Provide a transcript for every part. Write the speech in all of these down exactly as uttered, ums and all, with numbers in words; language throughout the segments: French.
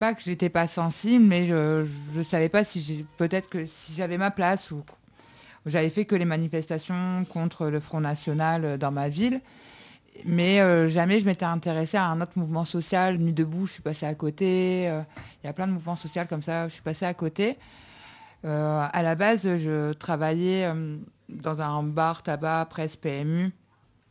pas que j'étais pas sensible, mais je je savais pas si j'ai peut-être que si j'avais ma place ou j'avais fait que les manifestations contre le Front national, heu, dans ma ville, mais heu, jamais je m'étais intéressée à un autre mouvement social. Nuit debout, je suis passée à côté, heu, il y a plein de mouvements sociaux comme ça, je suis passée à côté. Heu, à la base, je travaillais, hem, dans un bar tabac presse P M U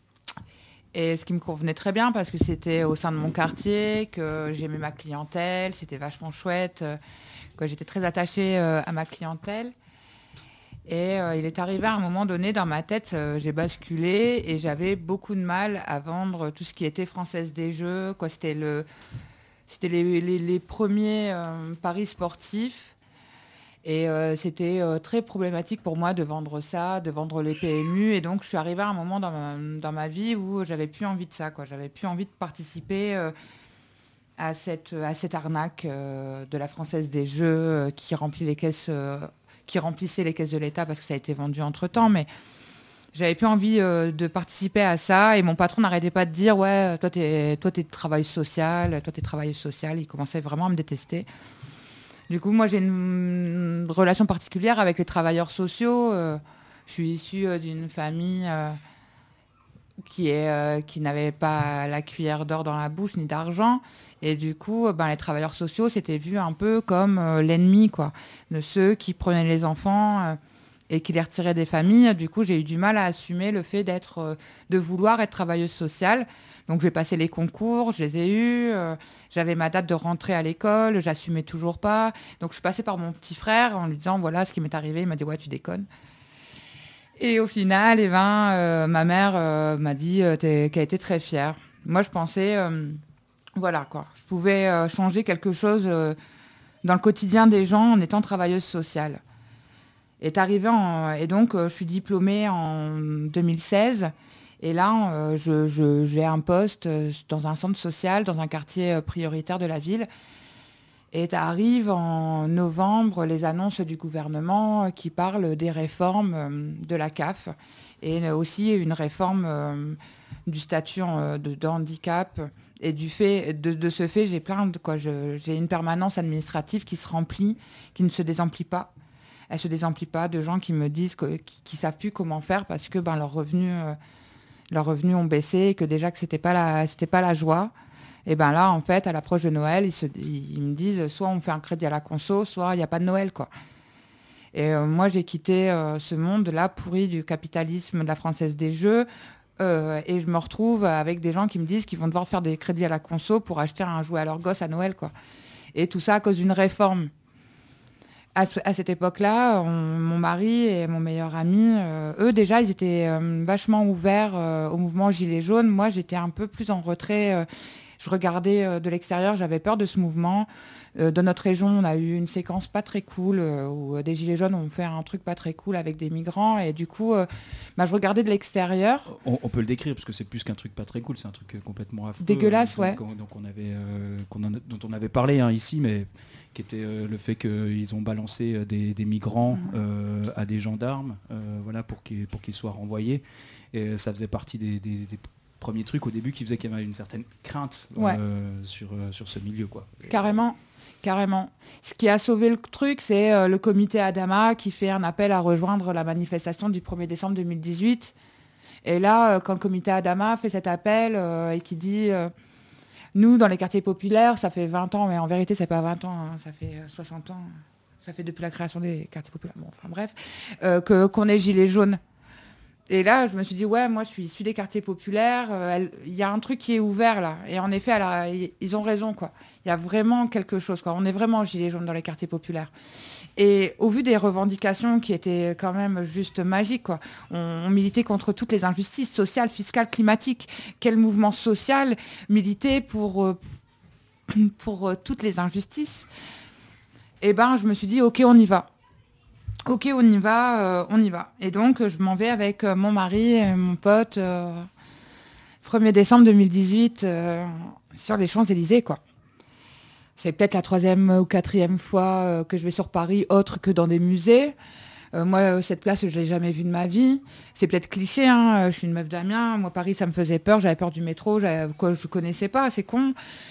et ce qui me convenait très bien parce que c'était au sein de mon quartier, que j'aimais ma clientèle, c'était vachement chouette, heu, que j'étais très attachée, heu, à ma clientèle et heu, il est arrivé à un moment donné dans ma tête, heu, j'ai basculé et j'avais beaucoup de mal à vendre tout ce qui était Française des Jeux, quoi. C'était le c'était les les les premiers ers paris sportifs et heu, c'était, heu, très problématique pour moi de vendre ça, de vendre les P M U et donc je suis arrivée à un moment dans ma dans ma vie où j'avais plus envie de ça, quoi. J'avais plus envie de participer, heu, à cette, à cette arnaque, heu, de la Française des Jeux, heu, qui remplit les caisses, heu, qui remplissait les caisses de l'État parce que ça a été vendu entre-temps, mais j'avais plus envie, heu, de participer à ça et mon patron n'arrêtait pas de dire: «Ouais, toi, tu es toi, tu es travailleuse sociale, toi, tu es travailleuse sociale». Il commençait vraiment à me détester. Du coup, moi, j'ai une relation particulière avec les travailleurs sociaux, heu, je suis issue, heu, d'une famille, heu, qui est, heu, qui n'avait pas la cuillère d'or dans la bouche ni d'argent et du coup, ben, les travailleurs sociaux, c'était vu un peu comme, heu, l'ennemi, quoi, de ceux qui prenaient les enfants, heu et qui les retiraient des familles. Du coup, j'ai eu du mal à assumer le fait d'être, heu, de vouloir être travailleuse sociale. Donc j'ai passé les concours, je les ai eus, heu, j'avais ma date de rentrée à l'école, j'assumais toujours pas. Donc je suis passée par mon petit frère en lui disant: «Voilà ce qui m'est arrivé». Il m'a dit: «Ouais, tu déconnes». Et au final, et ben, heu, ma mère, heu, m'a dit, heu, tu es qu'elle était très fière. Moi, je pensais, hem, voilà, quoi, je pouvais, heu, changer quelque chose, heu, dans le quotidien des gens en étant travailleuse sociale. Est arrivé en et donc heu, je suis diplômée en deux mille seize et là, heu, je je j'ai un poste, heu, s dans un centre social, dans un quartier, heu, prioritaire de la ville et tu arrives en novembre, les annonces du gouvernement, heu, qui parlent des réformes, hem, de la C A F et une aussi une réforme, hem, du statut en de de handicap et du fait de de ce fait, j'ai plein de quoi, je j'ai une permanence administrative qui se remplit, qui ne se désemplit pas. Elle se désemplit pas de gens qui me disent que qui qui savent plus comment faire parce que, ben, leurs revenus, heu, leurs revenus ont baissé et que déjà que c'était pas la c'était pas la joie et ben, là, en fait, à l'approche de Noël, ils se ils ils me disent: «Soit on fait un crédit à la conso, soit il y a pas de Noël, quoi» et heu, moi, j'ai quitté, heu, ce monde-là pourri du capitalisme de la Française des Jeux, heu et je me retrouve avec des gens qui me disent qu'ils vont devoir faire des crédits à la conso pour acheter un jouet à leur gosse à Noël, quoi et tout ça à cause d'une réforme. À ce à cette époque-là, on mon mari et mon meilleur ami, heu, eux, déjà, ils étaient, hem, vachement ouverts, heu, au mouvement gilets jaunes. Moi, j'étais un peu plus en retrait, heu, je regardais, heu, de l'extérieur, j'avais peur de ce mouvement. Heu, dans notre région, on a eu une séquence pas très cool, heu, où des gilets jaunes ont fait un truc pas très cool avec des migrants et du coup, heu, bah, je regardais de l'extérieur. On on peut le décrire parce que c'est plus qu'un truc pas très cool, c'est un truc, heu, complètement affreux, heu, Dégueulasse, donc ouais. on donc on avait, heu, qu'on en a dont on avait parlé, hein, ici, mais qui était, heu, le fait qu'ils ont balancé, heu, des des migrants, Mmh. heu, à des gendarmes, heu, voilà, pour qu'ils pour qu'ils soient renvoyés et ça faisait partie des des des premiers trucs au début qui faisaient qu'il y avait une certaine crainte, Ouais. heu, sur, heu, sur ce milieu, quoi et heu Carrément, carrément. Ce qui a sauvé le truc, c'est, heu, le comité Adama qui fait un appel à rejoindre la manifestation du premier décembre deux mille dix-huit et là, heu, quand le comité Adama fait cet appel, heu et qui dit, heu: «Nous, dans les quartiers populaires, ça fait vingt ans», mais en vérité, ça fait pas vingt ans, hein, ça fait, heu, soixante ans. Ça fait depuis la création des quartiers populaires. Bon, enfin bref, heu, que qu'on est gilets jaunes et là, je me suis dit: «Ouais, moi, je suis issue des quartiers populaires, heu, elle il y a un truc qui est ouvert là» et en effet, elle a i ils ont raison, quoi. Il y a vraiment quelque chose, quoi. On est vraiment gilets jaunes dans les quartiers populaires et au vu des revendications qui étaient quand même juste magiques, quoi. On on militait contre toutes les injustices sociales, fiscales, climatiques. Quel mouvement social militait pour, heu, pour, heu, toutes les injustices? Et ben, je me suis dit: «OK, on y va. OK, on y va, heu, on y va» et donc je m'en vais avec, heu, mon mari et mon pote, heu, premier décembre deux mille dix-huit, heu, sur les Champs-Élysées, quoi. C'est peut-être la troisième ou quatrième fois, heu, que je vais sur Paris autre que dans des musées. Heu, moi, heu, cette place, je l'ai jamais vue de ma vie. C'est peut-être cliché, hein, heu, je suis une meuf d'Amiens. Moi, Paris, ça me faisait peur. J'avais peur du métro, j'avais quoi, je connaissais pas, c'est con.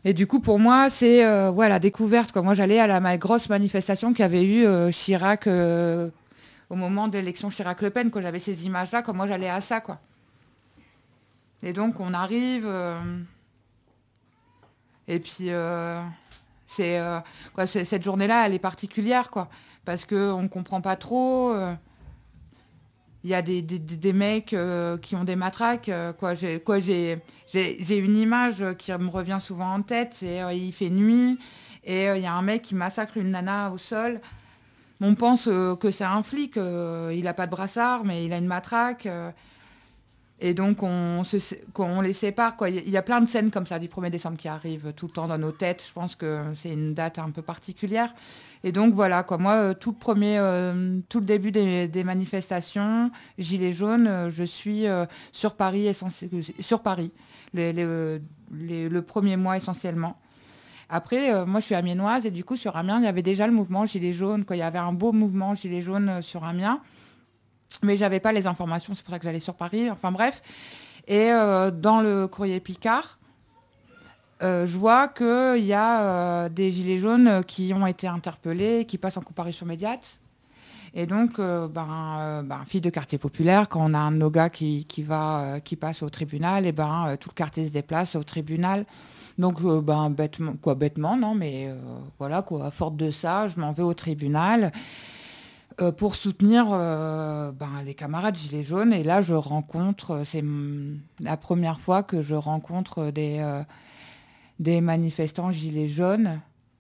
Et du coup, pour moi, c'est euh, ouais, la découverte. Quoi. Moi, j'allais à la ma- grosse manifestation qu'il y avait eu euh, Chirac euh, au moment de l'élection Chirac-Le Pen. Quand j'avais ces images-là, comme moi, j'allais à ça. Quoi. Et donc, on arrive. euh, et puis, euh, c'est, euh, quoi, c'est- cette journée-là, elle est particulière. Quoi, parce qu'on ne comprend pas trop. euh, Il y a des, des, des- des mecs euh, qui ont des matraques. euh, quoi, j'ai, quoi, j'ai, j'ai, j'ai une image qui me revient souvent en tête. C'est euh, il fait nuit et euh, il y a un mec qui massacre une nana au sol. On pense euh, que c'est un flic. euh, il n'a pas de brassard, mais il a une matraque. euh, et donc on, se, sé- qu'on les sépare. Quoi. Il y a- il y a plein de scènes comme ça du premier décembre qui arrivent tout le temps dans nos têtes. Je pense que c'est une date un peu particulière. Et donc voilà, quoi. Moi, euh, tout le premier, euh, tout le début des, des manifestations, Gilets jaunes, euh, je suis euh, sur Paris, essenci- sur Paris, les- les, euh, les- le premier mois essentiellement. Après, euh, moi, je suis amiénoise et du coup, sur Amiens, il y avait déjà le mouvement Gilets jaunes. Quoi. Il y avait un beau mouvement Gilets jaunes euh, sur Amiens, mais j'avais pas les informations. C'est pour ça que j'allais sur Paris. Enfin bref. Et euh, dans le courrier Picard, euh, je vois qu'il y a euh, des gilets jaunes qui ont été interpellés, qui passent en comparution médiate. Et donc, euh, ben, euh, ben, fille de quartier populaire, quand on a un de nos gars qui, qui, va, euh, qui passe au tribunal, et ben, euh, tout le quartier se déplace au tribunal. Donc, euh, ben, bêtement, quoi, bêtement, non, mais euh, voilà, quoi, à force de ça, je m'en vais au tribunal euh, pour soutenir euh, ben, les camarades gilets jaunes. Et là, je rencontre, euh, c'est mm, la première fois que je rencontre des, euh, des manifestants gilets jaunes.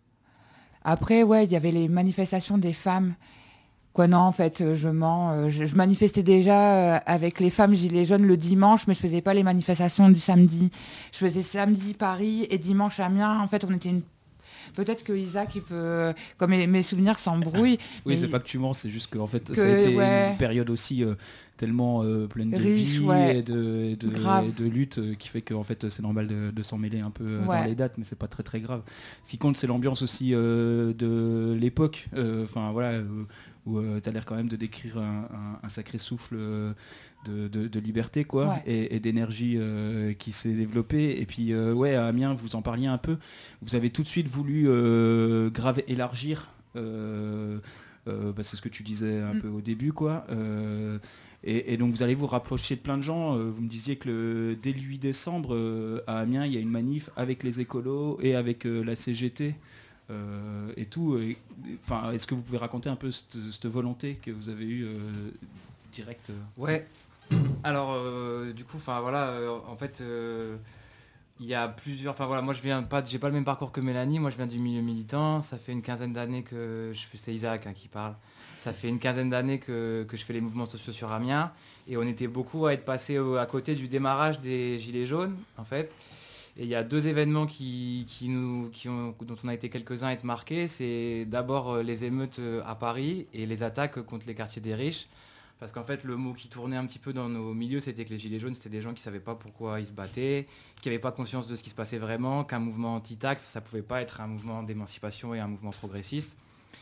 Après, ouais, il y avait les manifestations des femmes. Quoi, non, en fait, euh, je mens. euh, Je, je manifestais déjà euh, avec les femmes gilets jaunes le dimanche, mais je faisais pas les manifestations du samedi. Je faisais samedi Paris et dimanche Amiens. En fait, on était une... Peut-être que Isaac, il peut... Comme mes, mes souvenirs s'embrouillent, Oui, mais c'est il- pas que tu mens, c'est juste qu'en fait, ça a que, été une ouais, période aussi euh, tellement euh, pleine de riche, vie ouais, et de, et de, grave, et de lutte euh, qui fait que en fait, c'est normal de, de s'en mêler un peu euh, dans ouais. les dates, mais c'est pas très très grave. Ce qui compte, c'est l'ambiance aussi euh, de l'époque. Euh, Enfin voilà, euh, où tu as l'air quand même de décrire un, un- un sacré souffle euh, de, de- de liberté quoi, Ouais. et, et d'énergie euh, qui s'est développée. Et puis euh, ouais, à Amiens, vous en parliez un peu. Vous avez tout de suite voulu euh, grave élargir. euh, euh, bah, c'est ce que tu disais un Mm. peu au début, quoi. Euh, et, et donc vous allez vous rapprocher de plein de gens. Euh, vous me disiez que le, dès le huit décembre, euh, à Amiens, il y a une manif avec les écolos et avec euh, la C G T euh, et tout. Et- Enfin, est-ce que vous pouvez raconter un peu cette, cette volonté que vous avez eue euh, direct euh, Ouais. Alors, euh, du coup, enfin voilà, euh, en fait, euh, il y a plusieurs. Enfin voilà, moi je viens pas, j'ai pas le même parcours que Mélanie. Moi, je viens du milieu militant. Ça fait une quinzaine d'années que je fais. C'est Isaac hein, qui parle. Ça fait une quinzaine d'années que, que je fais les mouvements sociaux sur Amiens. Et on était beaucoup à être passé au- à côté du démarrage des Gilets jaunes, en fait. Et il y a deux événements qui, qui nous, qui ont, dont on a été quelques-uns à être marqués. C'est d'abord euh, les émeutes euh, à Paris et les attaques contre les quartiers des riches. Parce qu'en fait, le mot qui tournait un petit peu dans nos milieux, c'était que les Gilets jaunes, c'était des gens qui ne savaient pas pourquoi ils se battaient, qui n'avaient pas conscience de ce qui se passait vraiment, qu'un mouvement anti-taxe, ça ne pouvait pas être un mouvement d'émancipation et un mouvement progressiste.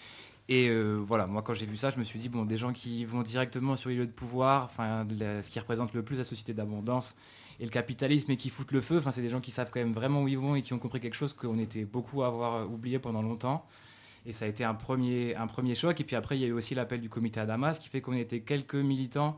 Et euh, voilà, moi quand j'ai vu ça, je me suis dit, bon, des gens qui vont directement sur les lieux de pouvoir, enfin, la- ce qui représente le plus la société d'abondance et le capitalisme et qui foutent le feu, enfin, c'est des gens qui savent quand même vraiment où ils vont et qui ont compris quelque chose qu'on était beaucoup à avoir oublié pendant longtemps. Et ça a été un premier, un premier choc. Et puis après, il y a eu aussi l'appel du comité à Damas, qui fait qu'on était quelques militants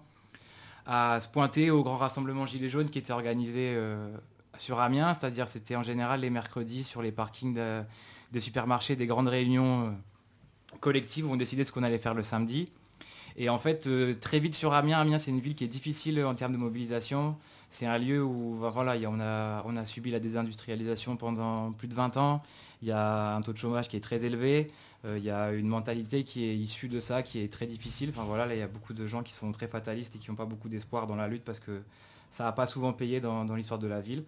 à se pointer au grand rassemblement Gilets jaunes qui était organisé euh, sur Amiens. C'est-à-dire c'était en général les mercredis sur les parkings de- des supermarchés, des grandes réunions euh, collectives où on décidait ce qu'on allait faire le samedi. Et en fait, euh, très vite sur Amiens, Amiens c'est une ville qui est difficile en termes de mobilisation. C'est un lieu où ben, voilà, y a- on, a, on a subi la désindustrialisation pendant plus de vingt ans. Il y a un taux de chômage qui est très élevé. Euh, Il y a une mentalité qui est issue de ça, qui est très difficile. Enfin voilà, là, il y a beaucoup de gens qui sont très fatalistes et qui n'ont pas beaucoup d'espoir dans la lutte parce que ça n'a pas souvent payé dans, dans l'histoire de la ville.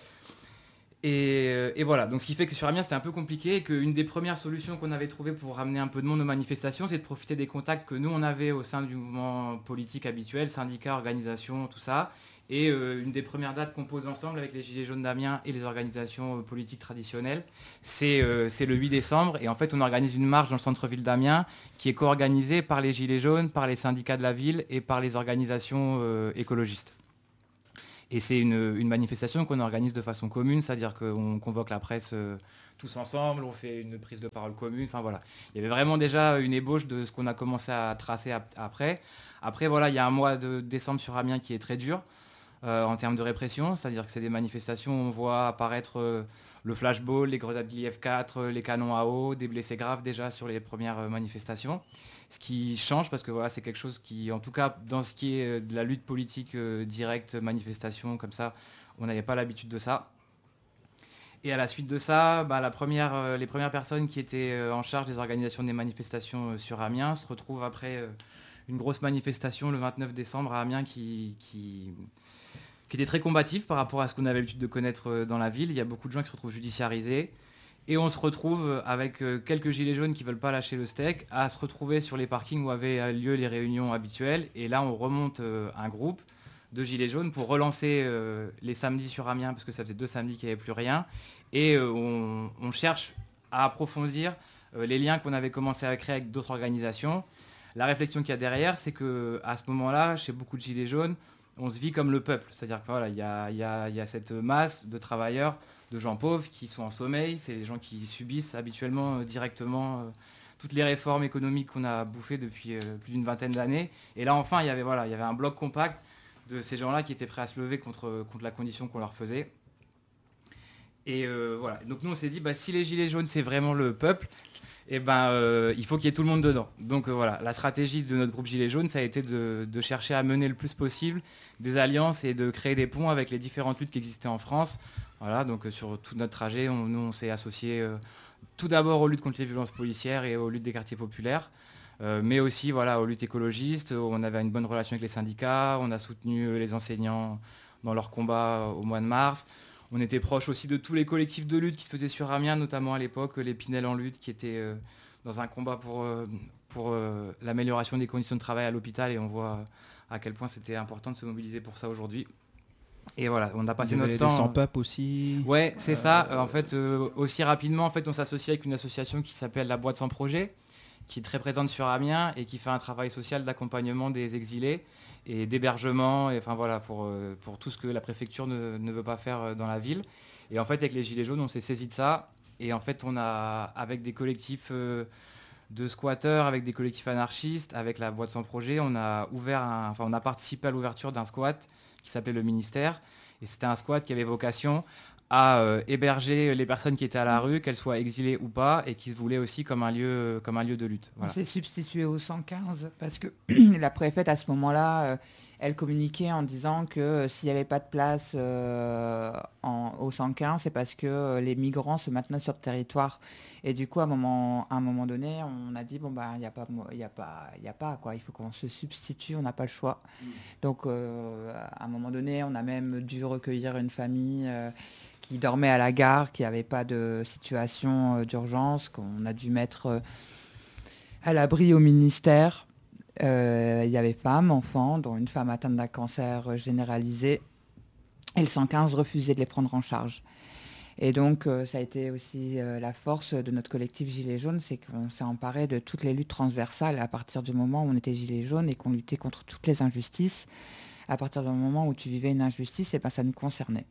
Et, euh, et voilà, donc ce qui fait que sur Amiens c'était un peu compliqué et qu'une des premières solutions qu'on avait trouvées pour ramener un peu de monde aux manifestations, c'est de profiter des contacts que nous on avait au sein du mouvement politique habituel, syndicats, organisations, tout ça. Et euh, une des premières dates qu'on pose ensemble avec les Gilets jaunes d'Amiens et les organisations euh, politiques traditionnelles, c'est euh, c'est le huit décembre. Et en fait on organise une marche dans le centre-ville d'Amiens qui est co-organisée par les Gilets jaunes, par les syndicats de la ville et par les organisations euh, écologistes. Et c'est une, une manifestation qu'on organise de façon commune, c'est-à-dire qu'on convoque la presse euh, tous ensemble, on fait une prise de parole commune, enfin voilà. Il y avait vraiment déjà une ébauche de ce qu'on a commencé à tracer ap- après. Après voilà, il y a un mois de décembre sur Amiens qui est très dur euh, en termes de répression, c'est-à-dire que c'est des manifestations où on voit apparaître euh, le flashball, les grenades de l'I F quatre, les canons à eau, des blessés graves déjà sur les premières euh, manifestations. Ce qui change parce que voilà, c'est quelque chose qui, en tout cas dans ce qui est euh, de la lutte politique euh, directe, manifestation comme ça, on n'avait pas l'habitude de ça. Et à la suite de ça, bah, la première, euh, les premières personnes qui étaient euh, en charge des organisations des manifestations euh, sur Amiens se retrouvent après euh, une grosse manifestation le vingt-neuf décembre à Amiens qui, qui, qui était très combative par rapport à ce qu'on avait l'habitude de connaître euh, dans la ville. Il y a beaucoup de gens qui se retrouvent judiciarisés. Et on se retrouve avec euh, quelques gilets jaunes qui ne veulent pas lâcher le steak à se retrouver sur les parkings où avaient lieu les réunions habituelles. Et là, on remonte euh, un groupe de gilets jaunes pour relancer euh, les samedis sur Amiens, parce que ça faisait deux samedis qu'il n'y avait plus rien. Et euh, on, on cherche à approfondir euh, les liens qu'on avait commencé à créer avec d'autres organisations. La réflexion qu'il y a derrière, c'est qu'à ce moment-là, chez beaucoup de gilets jaunes, on se vit comme le peuple. C'est-à-dire qu'il voilà, y, a, y, a, y a cette masse de travailleurs, de gens pauvres qui sont en sommeil. C'est les gens qui subissent habituellement euh, directement euh, toutes les réformes économiques qu'on a bouffées depuis euh, plus d'une vingtaine d'années. Et là, enfin, il y avait, voilà, y avait un bloc compact de ces gens-là qui étaient prêts à se lever contre, contre la condition qu'on leur faisait. Et euh, voilà. Donc nous, on s'est dit, bah, si les gilets jaunes, c'est vraiment le peuple, eh ben, euh, il faut qu'il y ait tout le monde dedans. Donc euh, voilà, la stratégie de notre groupe Gilets jaunes, ça a été de, de chercher à mener le plus possible des alliances et de créer des ponts avec les différentes luttes qui existaient en France. Voilà, donc euh, sur tout notre trajet, on, nous, on s'est associés euh, tout d'abord aux luttes contre les violences policières et aux luttes des quartiers populaires, euh, mais aussi voilà, aux luttes écologistes. On avait une bonne relation avec les syndicats, on a soutenu euh, les enseignants dans leur combat euh, au mois de mars. On était proche aussi de tous les collectifs de lutte qui se faisaient sur Amiens, notamment à l'époque les Pinel en lutte, qui étaient euh, dans un combat pour, euh, pour euh, l'amélioration des conditions de travail à l'hôpital. Et on voit à quel point c'était important de se mobiliser pour ça aujourd'hui. Et voilà, on a passé notre temps. Les sans-papes aussi. Ouais, c'est euh... ça. En fait, euh, aussi rapidement, en fait, on s'associe avec une association qui s'appelle la Boîte sans projet, qui est très présente sur Amiens et qui fait un travail social d'accompagnement des exilés et d'hébergement, et enfin voilà, pour, euh, pour tout ce que la préfecture ne, ne veut pas faire dans la ville. Et en fait, avec les Gilets jaunes, on s'est saisi de ça. Et en fait, on a, avec des collectifs euh, de squatteurs, avec des collectifs anarchistes, avec la Boîte sans projet, on a ouvert, un, enfin, on a participé à l'ouverture d'un squat qui s'appelait le Ministère. Et c'était un squat qui avait vocation à euh, héberger les personnes qui étaient à la rue, qu'elles soient exilées ou pas, et qui se voulaient aussi comme un lieu, comme un lieu de lutte. Voilà. On s'est substitué au cent quinze parce que la préfète, à ce moment-là, euh, elle communiquait en disant que euh, s'il n'y avait pas de place euh, en, au cent quinze, c'est parce que euh, les migrants se maintenaient sur le territoire. Et du coup, à un moment, à un moment donné, on a dit, bon, bah, il n'y a pas, il y a pas, il y a pas, quoi. Il faut qu'on se substitue, on n'a pas le choix. Mmh. Donc, euh, à un moment donné, on a même dû recueillir une famille euh, qui dormait à la gare, qui n'avait pas de situation euh, d'urgence, qu'on a dû mettre euh, à l'abri au ministère. Euh, il y avait femmes, enfants, dont une femme atteinte d'un cancer généralisé. Et le cent quinze refusait de les prendre en charge. Et donc, euh, ça a été aussi euh, la force de notre collectif Gilets jaunes, c'est qu'on s'est emparé de toutes les luttes transversales à partir du moment où on était Gilets jaunes et qu'on luttait contre toutes les injustices. À partir du moment où tu vivais une injustice, et ben, ça nous concernait.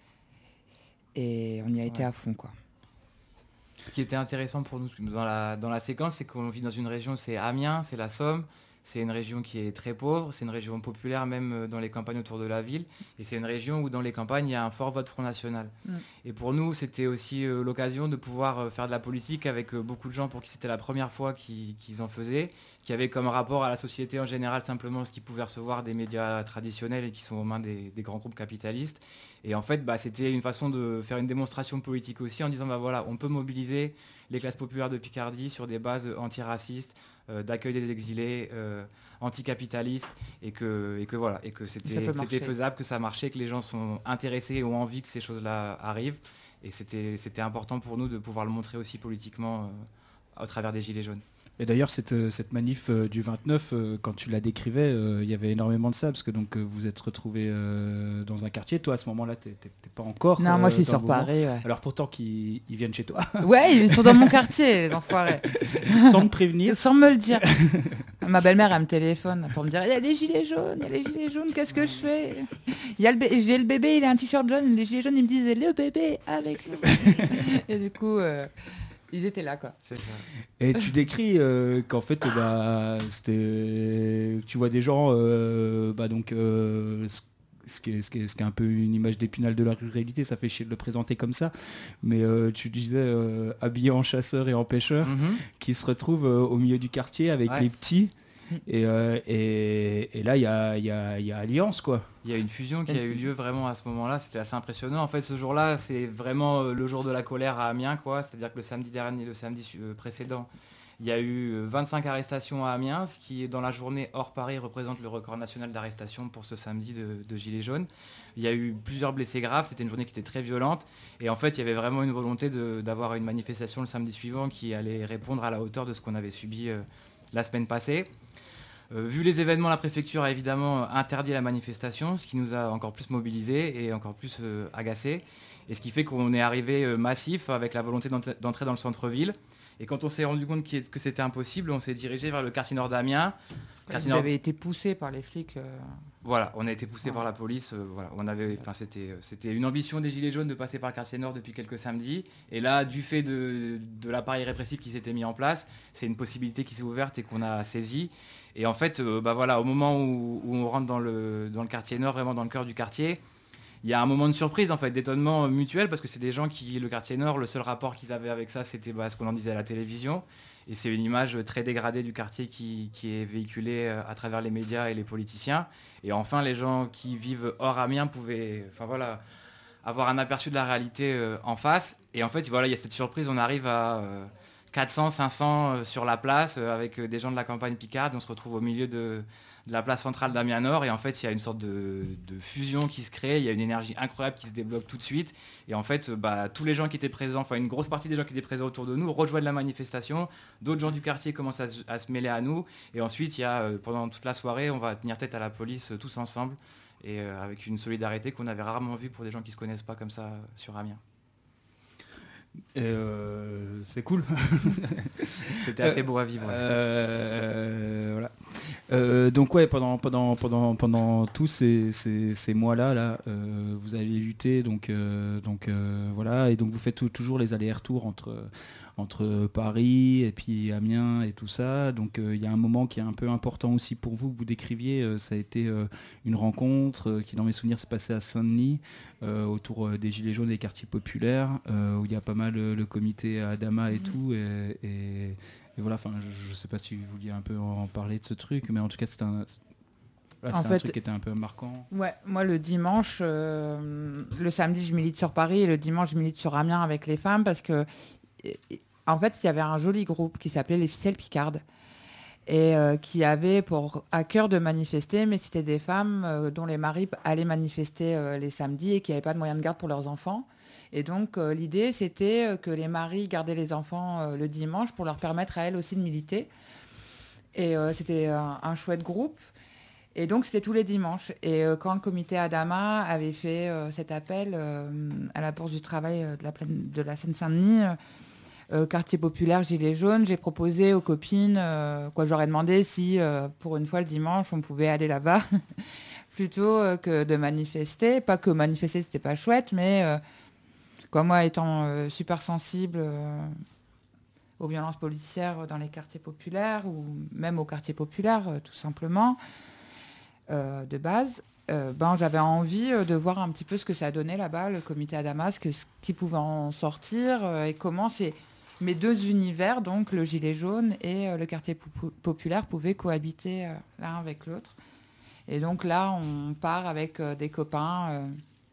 Et on y a ouais. été à fond, quoi. Ce qui était intéressant pour nous dans la, dans la séquence, c'est qu'on vit dans une région, c'est Amiens, c'est la Somme. C'est une région qui est très pauvre, c'est une région populaire même dans les campagnes autour de la ville. Et c'est une région où dans les campagnes, il y a un fort vote Front National. Mmh. Et pour nous, c'était aussi euh, l'occasion de pouvoir euh, faire de la politique avec euh, beaucoup de gens pour qui c'était la première fois qu'ils, qu'ils en faisaient, qui avaient comme rapport à la société en général simplement ce qu'ils pouvaient recevoir des médias traditionnels et qui sont aux mains des, des grands groupes capitalistes. Et en fait, bah, c'était une façon de faire une démonstration politique aussi en disant, bah, voilà, on peut mobiliser les classes populaires de Picardie sur des bases antiracistes, euh, d'accueil des exilés, euh, anticapitalistes, et que, et que voilà, et que c'était, c'était faisable, que ça marchait, que les gens sont intéressés et ont envie que ces choses-là arrivent. Et c'était, c'était important pour nous de pouvoir le montrer aussi politiquement euh, au travers des Gilets jaunes. Et d'ailleurs, cette, cette manif euh, du vingt-neuf, euh, quand tu la décrivais, euh, il y avait énormément de ça, parce que donc, euh, vous êtes retrouvés euh, dans un quartier. Toi, à ce moment-là, tu n'es pas encore... Non, euh, moi, je suis sur Paris. Ouais. Alors pourtant, qu'ils ils viennent chez toi. Ouais, ils sont dans mon quartier, les enfoirés. Sans me prévenir. Sans me le dire. Ma belle-mère, elle me téléphone pour me dire, il y a les gilets jaunes, il y a les gilets jaunes, qu'est-ce que je fais? Il y a le bé- J'ai le bébé, il a un t-shirt jaune, les gilets jaunes, ils me disent, le bébé avec nous. Et du coup, euh, ils étaient là, quoi. C'est ça. Et tu décris euh, qu'en fait, bah, c'était, tu vois des gens, euh, bah donc, euh, ce, ce qui est, ce, qui est, ce qui est un peu une image d'épinal de la ruralité, ça fait chier de le présenter comme ça, mais euh, tu disais euh, habillés en chasseur et en pêcheur, Mhm. qui se retrouvent euh, au milieu du quartier avec Ouais. les petits, et, euh, et, et là, il y a, il y, a, il y a alliance, quoi. Il y a une fusion qui Il y a a une eu fusion. lieu vraiment à ce moment-là, c'était assez impressionnant. En fait, ce jour-là, c'est vraiment euh, le jour de la colère à Amiens, quoi. C'est-à-dire que le samedi dernier, le samedi su- euh, précédent, il y a eu euh, vingt-cinq arrestations à Amiens, ce qui, dans la journée hors Paris, représente le record national d'arrestation pour ce samedi de, de Gilets jaunes. Il y a eu plusieurs blessés graves, c'était une journée qui était très violente. Et en fait, il y avait vraiment une volonté de- d'avoir une manifestation le samedi suivant qui allait répondre à la hauteur de ce qu'on avait subi euh, la semaine passée. Euh, vu les événements, la préfecture a évidemment interdit la manifestation, ce qui nous a encore plus mobilisés et encore plus euh, agacés. Et ce qui fait qu'on est arrivé euh, massif avec la volonté d'entrer d'entrer dans le centre-ville. Et quand on s'est rendu compte qu'il- que c'était impossible, on s'est dirigé vers le quartier nord d'Amiens. Quartier Vous nord- avez été poussé par les flics. euh, Voilà, on a été poussé Ouais. par la police. euh, voilà, on avait, enfin, c'était, euh, c'était une ambition des Gilets jaunes de passer par le quartier nord depuis quelques samedis. Et là, du fait de, de l'appareil répressif qui s'était mis en place, c'est une possibilité qui s'est ouverte et qu'on a saisie. Et en fait, euh, bah voilà, au moment où, où on rentre dans le, dans le quartier nord, vraiment dans le cœur du quartier, il y a un moment de surprise, en fait, d'étonnement mutuel, parce que c'est des gens qui, le quartier nord, le seul rapport qu'ils avaient avec ça, c'était bah, ce qu'on en disait à la télévision. Et c'est une image très dégradée du quartier qui, qui est véhiculée euh, à travers les médias et les politiciens. Et enfin, les gens qui vivent hors Amiens pouvaient, enfin voilà, avoir un aperçu de la réalité euh, en face. Et en fait, voilà, il y a cette surprise, on arrive à euh, quatre cents, cinq cents euh, sur la place euh, avec euh, des gens de la campagne picarde. On se retrouve au milieu de, de la place centrale d'Amiens Nord. Et en fait, il y a une sorte de, de fusion qui se crée. Il y a une énergie incroyable qui se débloque tout de suite. Et en fait, euh, bah, tous les gens qui étaient présents, enfin une grosse partie des gens qui étaient présents autour de nous rejoignent la manifestation. D'autres gens du quartier commencent à, se- à se mêler à nous. Et ensuite, il y a, euh, pendant toute la soirée, on va tenir tête à la police euh, tous ensemble et euh, avec une solidarité qu'on avait rarement vue pour des gens qui ne se connaissent pas comme ça euh, sur Amiens. Et, euh, c'est cool. C'était assez beau à vivre. Ouais. Euh, voilà. Euh, donc ouais, pendant, pendant, pendant, pendant tous ces, ces, ces mois-là, là, euh, vous avez lutté, donc, euh, donc euh, voilà, et donc vous faites tout- toujours les allers-retours entre, entre Paris et puis Amiens et tout ça. Donc euh, il y a un moment qui est un peu important aussi pour vous, que vous décriviez, euh, ça a été euh, une rencontre euh, qui dans mes souvenirs s'est passée à Saint-Denis, euh, autour euh, des Gilets jaunes et des quartiers populaires, euh, où il y a pas mal euh, le comité Adama et tout, et, et- et voilà, enfin, je ne sais pas si vous vouliez un peu en parler de ce truc, mais en tout cas, c'était un, voilà, En c'était un fait, truc qui était un peu marquant. ouais, moi le dimanche, euh, le samedi je milite sur Paris et le dimanche je milite sur Amiens avec les femmes parce que, et- et- en fait, il y avait un joli groupe qui s'appelait les Ficelles Picardes et euh, qui avait pour à cœur de manifester, mais c'était des femmes euh, dont les maris allaient manifester euh, les samedis et qui n'avaient pas de moyens de garde pour leurs enfants. Et donc euh, l'idée c'était euh, que les maris gardaient les enfants euh, le dimanche pour leur permettre à elles aussi de militer. Et euh, c'était un, un chouette groupe. Et donc, c'était tous les dimanches. Et euh, quand le comité Adama avait fait euh, cet appel euh, à la Bourse du Travail euh, de la, plaine- de la Seine-Saint-Denis, euh, euh, quartier populaire, Gilets jaunes, j'ai proposé aux copines, euh, quoi, j'aurais demandé si, euh, pour une fois le dimanche, on pouvait aller là-bas, plutôt euh, que de manifester. Pas que manifester, c'était pas chouette, mais euh, quoi, moi, étant euh, super sensible euh, aux violences policières dans les quartiers populaires, ou même aux quartiers populaires, euh, tout simplement, euh, de base, euh, ben, j'avais envie euh, de voir un petit peu ce que ça donnait là-bas, le comité à Damas, que- ce qui pouvait en sortir euh, et comment c'est mes deux univers, donc le gilet jaune et euh, le quartier pou- populaire, pouvaient cohabiter euh, l'un avec l'autre. Et donc là, on part avec euh, des copains euh,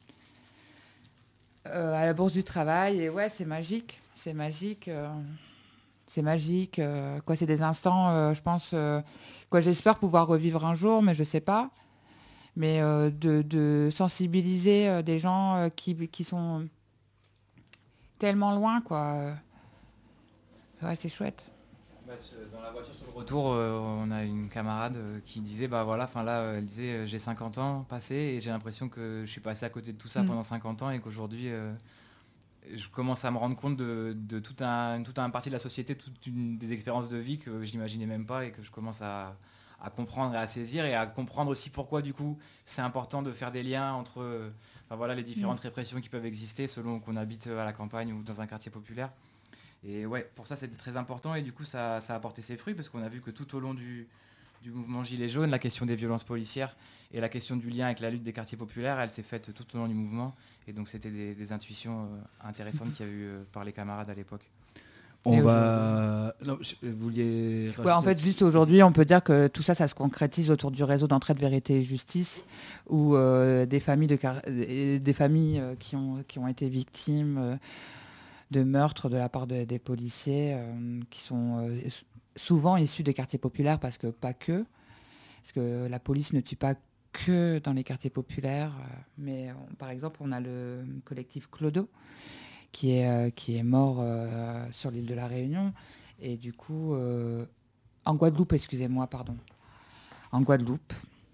euh, à la Bourse du Travail et ouais, c'est magique, c'est magique. euh, c'est magique. euh, quoi, c'est des instants, euh, je pense, euh, quoi, j'espère pouvoir revivre un jour, mais je sais pas. Mais euh, de, de sensibiliser euh, des gens euh, qui, qui sont tellement loin, quoi. euh, Ouais, c'est chouette. Bah, ce- dans la voiture sur le retour, euh, on a une camarade euh, qui disait, bah voilà, enfin là, euh, elle disait, euh, j'ai cinquante ans passés et j'ai l'impression que je suis passé à côté de tout ça Mm. pendant cinquante ans et qu'aujourd'hui, euh, je commence à me rendre compte de, de tout un, tout un parti de la société, toute une, des expériences de vie que je n'imaginais même pas et que je commence à, à comprendre et à saisir et à comprendre aussi pourquoi du coup c'est important de faire des liens entre euh, enfin, voilà, les différentes mmh. répressions qui peuvent exister selon qu'on habite à la campagne ou dans un quartier populaire. Et ouais, pour ça c'était très important et du coup ça, ça a apporté ses fruits parce qu'on a vu que tout au long du, du mouvement Gilets jaunes, la question des violences policières et la question du lien avec la lutte des quartiers populaires, elle s'est faite tout au long du mouvement. Et donc c'était des, des intuitions euh, intéressantes qu'il y a eu euh, par les camarades à l'époque. On et va... Non, vous vouliez... Ouais, en fait, juste aujourd'hui, on peut dire que tout ça, ça se concrétise autour du réseau d'entraide, vérité et justice, où euh, des familles, de car... des familles euh, qui, ont, qui ont été victimes euh, de meurtres de la part de, des policiers, euh, qui sont euh, souvent issus des quartiers populaires, parce que pas que, parce que la police ne tue pas que dans les quartiers populaires, euh, mais on, par exemple, on a le collectif Clodo, qui est, euh, qui est mort euh, sur l'île de la Réunion. Et du coup, euh, en Guadeloupe, excusez-moi, pardon. En Guadeloupe.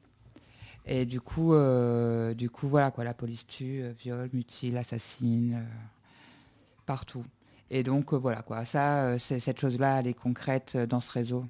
Et du coup, euh, du coup voilà, quoi, la police tue, euh, viole, mutile, assassine, euh, partout. Et donc, euh, voilà, quoi, ça, euh, c'est, cette chose-là, elle est concrète dans ce réseau.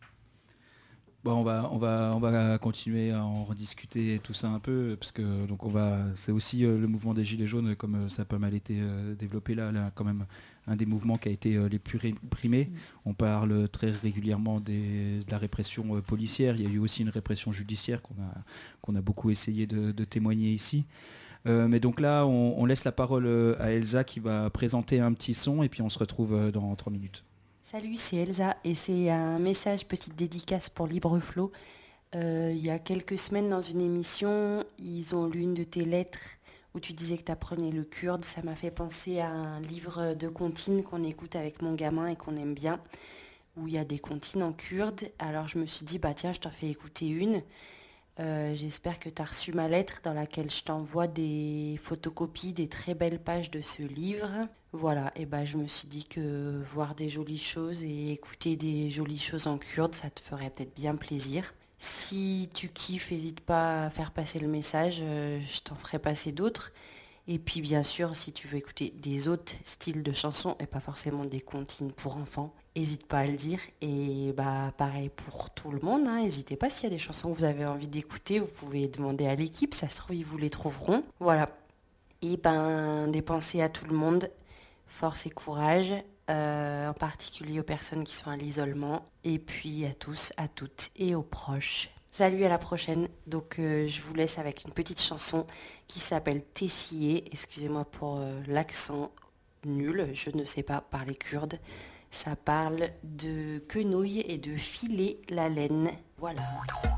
Bon, on va, on va, on va continuer à en rediscuter tout ça un peu, parce que donc on va, c'est aussi euh, le mouvement des Gilets jaunes, comme euh, ça a pas mal été euh, développé là, là, quand même un des mouvements qui a été euh, les plus réprimés. Mmh. On parle très régulièrement des, de la répression euh, policière. Il y a eu aussi une répression judiciaire qu'on a, qu'on a beaucoup essayé de, de témoigner ici. Euh, mais donc là, on, on laisse la parole à Elsa qui va présenter un petit son, et puis on se retrouve dans trois minutes. Salut, c'est Elsa et c'est un message, petite dédicace pour Libreflow. Euh, il y a quelques semaines dans une émission, ils ont lu une de tes lettres où tu disais que tu apprenais le kurde. Ça m'a fait penser à un livre de comptines qu'on écoute avec mon gamin et qu'on aime bien, où il y a des comptines en kurde. Alors je me suis dit, bah tiens, je t'en fais écouter une. Euh, j'espère que tu as reçu ma lettre dans laquelle je t'envoie des photocopies des très belles pages de ce livre. Voilà, et ben je me suis dit que voir des jolies choses et écouter des jolies choses en kurde, ça te ferait peut-être bien plaisir. Si tu kiffes, n'hésite pas à faire passer le message, euh, je t'en ferai passer d'autres. Et puis bien sûr, si tu veux écouter des autres styles de chansons et pas forcément des comptines pour enfants, n'hésite pas à le dire. Et bah pareil pour tout le monde, hein, n'hésitez pas s'il y a des chansons que vous avez envie d'écouter, vous pouvez demander à l'équipe, ça se trouve ils vous les trouveront. Voilà. Et ben des pensées à tout le monde, force et courage, euh, en particulier aux personnes qui sont à l'isolement, et puis à tous, à toutes et aux proches. Salut, à la prochaine. Donc euh, je vous laisse avec une petite chanson qui s'appelle Tessier. Excusez-moi pour euh, l'accent nul, je ne sais pas parler kurde. Ça parle de quenouille et de filer la laine. Voilà.